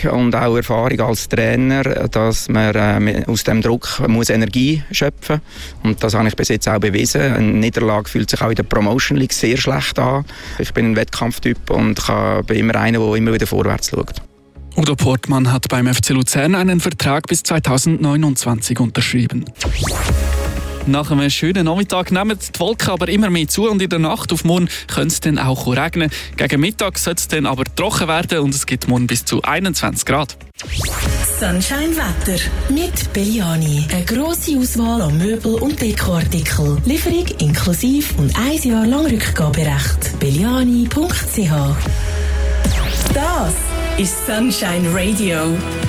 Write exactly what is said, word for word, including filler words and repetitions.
und auch Erfahrung als Trainer, dass man äh, aus dem Druck muss Energie schöpfen muss. Und das habe ich bis jetzt auch bewiesen. Eine Niederlage fühlt sich auch in der Promotion League sehr schlecht an. Ich bin ein Wettkampftyp und ich bin immer einer, der immer wieder vorwärts schaut. Udo Portmann hat beim F C Luzern einen Vertrag bis zweitausendneunundzwanzig unterschrieben. Nach einem schönen Nachmittag nehmen die Wolken aber immer mehr zu und in der Nacht auf morgen könnte es dann auch regnen. Gegen Mittag soll es dann aber trocken werden und es gibt morgen bis zu einundzwanzig Grad. Sunshine Wetter mit Belliani. Eine grosse Auswahl an Möbel- und Dekoartikel. Lieferung inklusive und ein Jahr lang Rückgaberecht. belliani punkt c h. Das ist Sunshine Radio.